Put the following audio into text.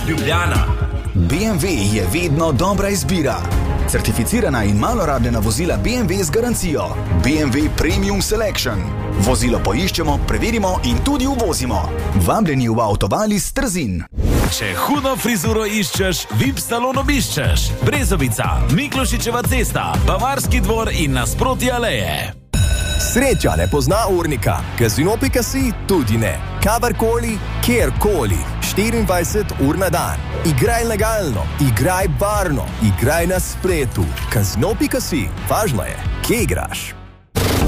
Ljubljana. BMW je vedno dobra izbira. Certificirana in malo rabljena vozila BMW z garancijo. BMW Premium Selection. Vozilo poiščemo, preverimo in tudi uvozimo. Vabljeni v Avtovalis Trzin. Če hudo frizuro iščeš, VIP salon obiščeš. Brezovica, Miklošičeva cesta, Bavarski dvor in nasproti aleje. Sreča ne pozna urnika, Casino.si tudi ne. Kadarkoli, kjerkoli, 24 ur na dan. Igraj legalno, igraj varno, igraj na spletu. Casino.si, važno je, kje igraš.